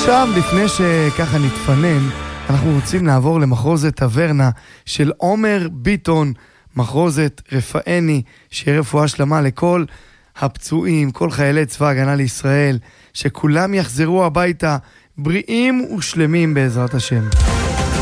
עכשיו, לפני שככה נתפנן, אנחנו רוצים לעבור למחרוזת טברנה של עומר ביטון, מחרוזת רפאני, שיהיה רפואה שלמה לכל הפצועים, כל חיילי צבא הגנה לישראל, שכולם יחזרו הביתה בריאים ושלמים בעזרת השם.